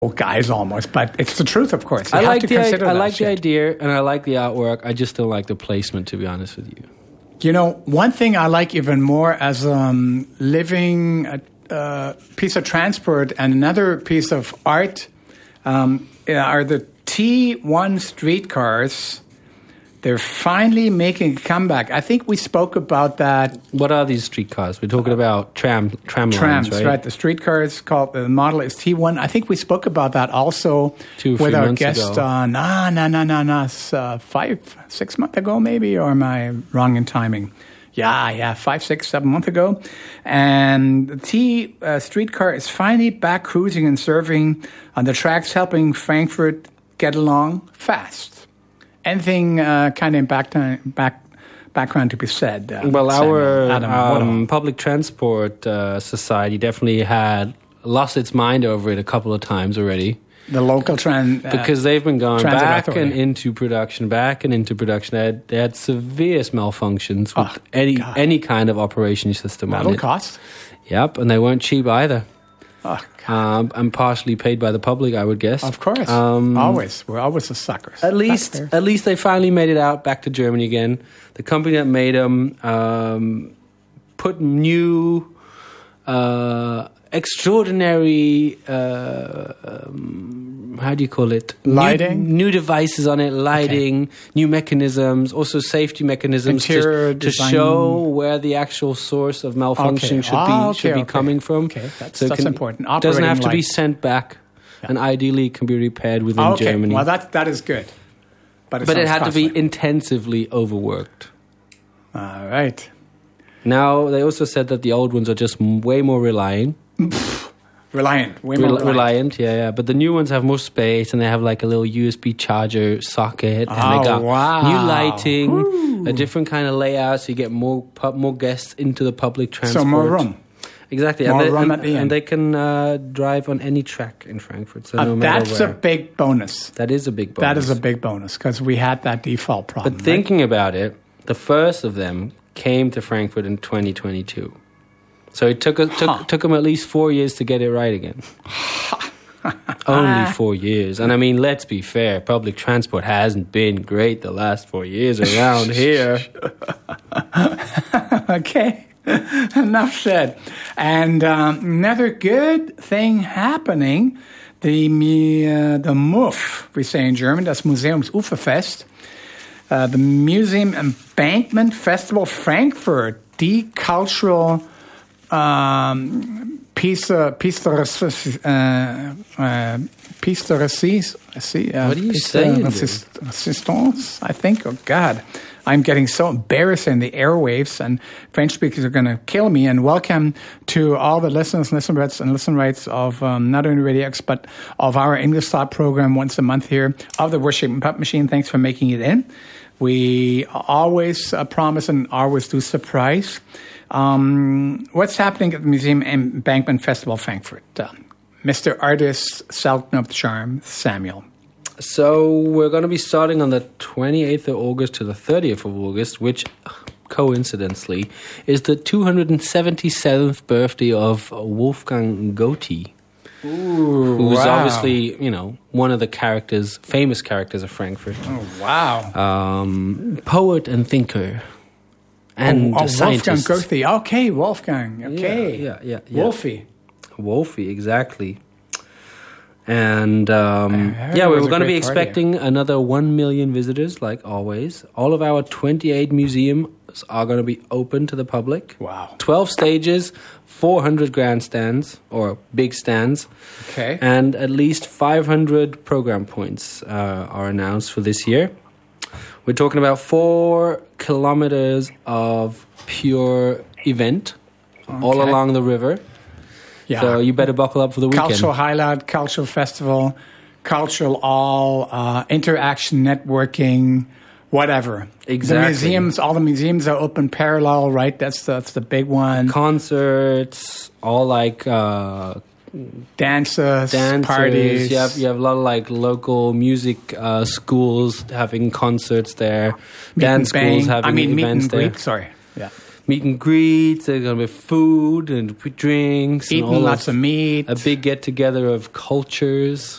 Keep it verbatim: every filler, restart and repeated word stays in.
guys almost, but it's the truth, of course. You I have like to the consider I, I that like shit. the idea, and I like the artwork. I just don't like the placement, to be honest with you. You know, one thing I like even more as a um, living uh, piece of transport and another piece of art um, are the T one streetcars. They're finally making a comeback. I think we spoke about that. What are these streetcars? We're talking about tram tram Trams, lines, right? right? The streetcars called the model is T one. I think we spoke about that also Two, with three our months guest. ago. Uh, nah, nah, nah, nah, nah. Uh, five, six months ago, maybe, or am I wrong in timing? Yeah, yeah, five, six, seven months ago, and the T uh, streetcar is finally back cruising and serving on the tracks, helping Frankfurt get along fast. Anything uh, kind of back, back background to be said? Uh, Well, Samuel, our Adam, what um, all? public transport uh, society definitely had lost its mind over it a couple of times already. The local trend. Uh, Because they've been going Transit back Authority. and into production, back and into production. They had, they had severe malfunctions with Oh, any God. any kind of operation system on That'll it. cost. Yep, and they weren't cheap either. Oh, God. Um, and partially paid by the public, I would guess. Of course. Um, always. We're always the suckers. At least, That's fair. at least they finally made it out back to Germany again. The company that made them um, put new, uh, extraordinary. Uh, um, how do you call it? Lighting? New, new devices on it, lighting, new mechanisms, also safety mechanisms Interior to, to design. show where the actual source of malfunction Okay. should Ah, be okay, should be okay. coming from. Okay, that's- So it that's can- important. Doesn't Operating have to be light. sent back, and ideally it can be repaired within okay. Germany. Well, that that is good. But, But it sounds had to costly. be intensively overworked. All right. Now, they also said that the old ones are just m- way more reliant. Reliant. Way more Rel- reliant. reliant, yeah, yeah. But the new ones have more space, and they have like a little U S B charger socket, and Oh, they got wow. new lighting, a different kind of layout, so you get more pu- more guests into the public transport. So more room. Exactly, More and, they, room and, at the end. and they can uh, drive on any track in Frankfurt. So Uh, no matter that's where. a big bonus. that is a big bonus. That is a big bonus because we had that default problem. But thinking about it, the first of them came to Frankfurt in twenty twenty-two. So it took, a, took, Huh. took them at least four years to get it right again. Only four years. And I mean, let's be fair, public transport hasn't been great the last four years around here. Right? Okay. Enough said. And um, another good thing happening, the uh, the M U F, we say in German, das Museumsuferfest, uh, the Museum Embankment Festival Frankfurt, the cultural um, piece, uh, piece de res- uh, uh, piece de resist- uh, What are you piece saying, de dude? resist- resistance, I think. Oh, God. I'm getting so embarrassed in the airwaves, and French speakers are going to kill me. And welcome to all the listeners, listeners, and listen rights of um, not only Radio X, but of our English Start program once a month here of the Worship and Pup Machine. Thanks for making it in. We always uh, promise and always do surprise. Um, what's happening at the Museum Embankment Festival Frankfurt? Uh, Mister Artist, Sultan of Charm, Samuel. So we're going to be starting on the twenty-eighth of August to the thirtieth of August, which coincidentally is the two hundred seventy-seventh birthday of Wolfgang Goethe. Ooh, Who's wow. obviously, you know, one of the characters, famous characters of Frankfurt. Oh, wow. Um, poet and thinker. And oh, oh, a scientist. Wolfgang Goethe. Okay, Wolfgang. Okay. Yeah, yeah, yeah, yeah. Wolfie. Wolfie, exactly. And um, I heard yeah, it we was were a going to be great party. expecting another one million visitors, like always. All of our twenty-eight museums are going to be open to the public. Wow. twelve stages, four hundred grandstands, or big stands. Okay. And at least five hundred program points uh, are announced for this year. We're talking about four kilometers of pure event all Okay. along the river. Yeah. So you better buckle up for the weekend. Cultural highlight, cultural festival, cultural all, uh, interaction, networking, whatever. Exactly. The museums, all the museums are open parallel, right? That's the, that's the big one. Concerts, all like uh, Dances, dances. parties. You have you have a lot of like local music uh, schools having concerts there. Meet Dance and bang. schools having I mean, meet events and there. greet. Sorry. Yeah. meet and greets. There's going to be food and drinks. Eating and all lots of, of meat. A big get together of cultures.